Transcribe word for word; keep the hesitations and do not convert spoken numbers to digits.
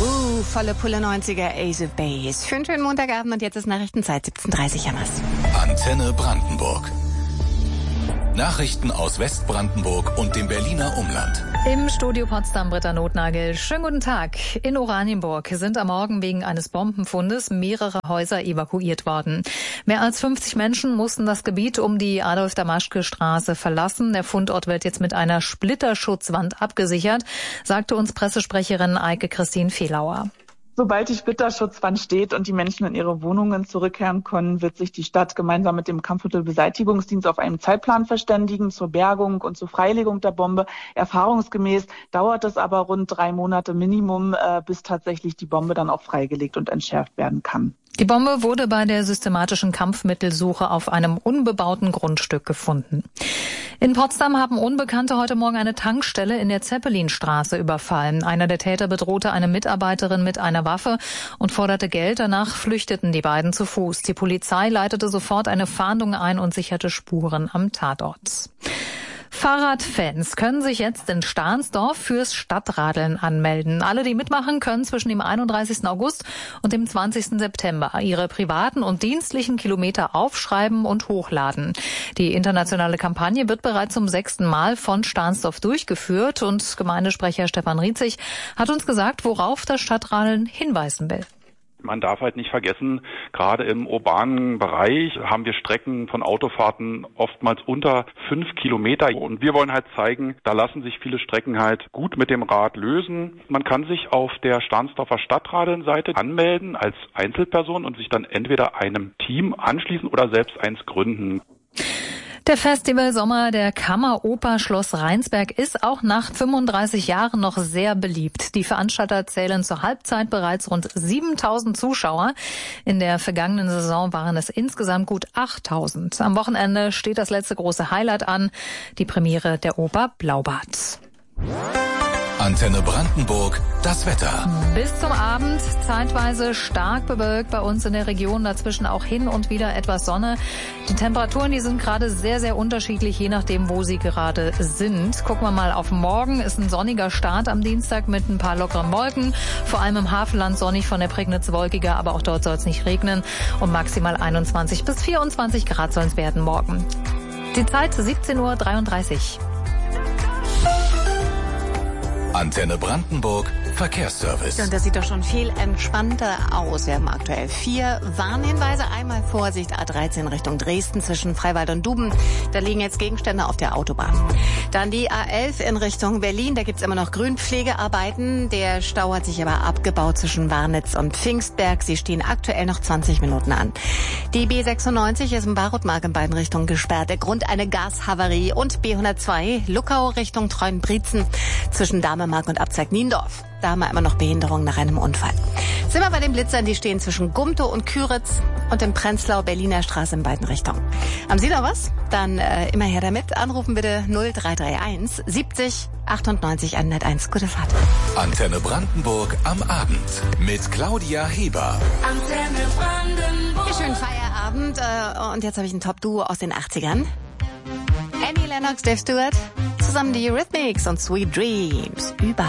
Uh, volle Pulle neunziger, Ace of Base. Schönen, schönen Montagabend und jetzt ist Nachrichtenzeit, siebzehn Uhr dreißig am Mast. Antenne Brandenburg. Nachrichten aus Westbrandenburg und dem Berliner Umland. Im Studio Potsdam Britta Notnagel. Schönen guten Tag. In Oranienburg sind am Morgen wegen eines Bombenfundes mehrere Häuser evakuiert worden. Mehr als fünfzig Menschen mussten das Gebiet um die Adolf-Damaschke-Straße verlassen. Der Fundort wird jetzt mit einer Splitterschutzwand abgesichert, sagte uns Pressesprecherin Eike Christine Fehlauer. Sobald die Splitterschutzwand steht und die Menschen in ihre Wohnungen zurückkehren können, wird sich die Stadt gemeinsam mit dem Kampfmittelbeseitigungsdienst auf einen Zeitplan verständigen zur Bergung und zur Freilegung der Bombe. Erfahrungsgemäß dauert es aber rund drei Monate Minimum, äh, bis tatsächlich die Bombe dann auch freigelegt und entschärft werden kann. Die Bombe wurde bei der systematischen Kampfmittelsuche auf einem unbebauten Grundstück gefunden. In Potsdam haben Unbekannte heute Morgen eine Tankstelle in der Zeppelinstraße überfallen. Einer der Täter bedrohte eine Mitarbeiterin mit einer Waffe und forderte Geld. Danach flüchteten die beiden zu Fuß. Die Polizei leitete sofort eine Fahndung ein und sicherte Spuren am Tatort. Fahrradfans können sich jetzt in Stahnsdorf fürs Stadtradeln anmelden. Alle, die mitmachen, können zwischen dem einunddreißigsten August und dem zwanzigsten September ihre privaten und dienstlichen Kilometer aufschreiben und hochladen. Die internationale Kampagne wird bereits zum sechsten Mal von Stahnsdorf durchgeführt und Gemeindesprecher Stefan Rietzig hat uns gesagt, worauf das Stadtradeln hinweisen will. Man darf halt nicht vergessen, gerade im urbanen Bereich haben wir Strecken von Autofahrten oftmals unter fünf Kilometer. Und wir wollen halt zeigen, da lassen sich viele Strecken halt gut mit dem Rad lösen. Man kann sich auf der Stahnsdorfer Stadtradeln-Seite anmelden als Einzelperson und sich dann entweder einem Team anschließen oder selbst eins gründen. Der Festival Sommer der Kammeroper Schloss Rheinsberg ist auch nach fünfunddreißig Jahren noch sehr beliebt. Die Veranstalter zählen zur Halbzeit bereits rund siebentausend Zuschauer. In der vergangenen Saison waren es insgesamt gut achttausend. Am Wochenende steht das letzte große Highlight an, die Premiere der Oper Blaubart. Antenne Brandenburg, das Wetter. Bis zum Abend zeitweise stark bewölkt bei uns in der Region, dazwischen auch hin und wieder etwas Sonne. Die Temperaturen, die sind gerade sehr, sehr unterschiedlich, je nachdem, wo sie gerade sind. Gucken wir mal auf morgen, ist ein sonniger Start am Dienstag mit ein paar lockeren Wolken. Vor allem im Hafenland sonnig, von der Prignitz wolkiger, aber auch dort soll es nicht regnen. Und maximal einundzwanzig bis vierundzwanzig Grad sollen es werden morgen. Die Zeit siebzehn Uhr dreiunddreißig. Antenne Brandenburg, Verkehrsservice. Und das sieht doch schon viel entspannter aus. Wir haben aktuell vier Warnhinweise. Einmal Vorsicht, A dreizehn Richtung Dresden zwischen Freiwald und Duben. Da liegen jetzt Gegenstände auf der Autobahn. Dann die A elf in Richtung Berlin. Da gibt's immer noch Grünpflegearbeiten. Der Stau hat sich aber abgebaut zwischen Warnitz und Pfingstberg. Sie stehen aktuell noch zwanzig Minuten an. Die B sechsundneunzig ist im Barutmark in beiden Richtungen gesperrt. Der Grund eine Gashavarie. Und B hundertzwei Luckau Richtung Treuenbrietzen zwischen Damemark und Abzweig Niendorf. Da haben wir immer noch Behinderung nach einem Unfall. Sind wir bei den Blitzern, die stehen zwischen Gumtow und Küritz und in Prenzlau, Berliner Straße in beiden Richtungen. Haben Sie noch was? Dann äh, immer her damit. Anrufen bitte null drei drei eins siebzig achtundneunzig hunderteins. Gute Fahrt. Antenne Brandenburg am Abend mit Claudia Heber. Antenne Brandenburg. Schönen Feierabend. Äh, und jetzt habe ich ein Top-Duo aus den achtzigern. Annie Lennox, Dave Stewart. Zusammen die Eurythmics und Sweet Dreams. Über